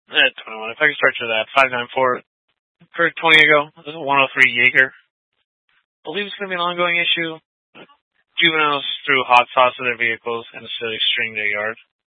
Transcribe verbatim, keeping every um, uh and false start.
Eh, twenty-one. If I can start to that, five nine four. For twenty ago, one oh three Jaeger. I believe it's going to be an ongoing issue. Juveniles threw hot sauce at their vehicles and acidic string their yard.